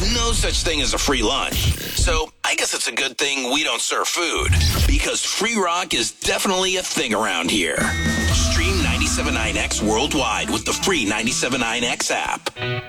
no such thing as a free lunch. So I guess it's a good thing we don't serve food, because free rock is definitely a thing around here. Stream 97.9X worldwide with the free 97.9X app.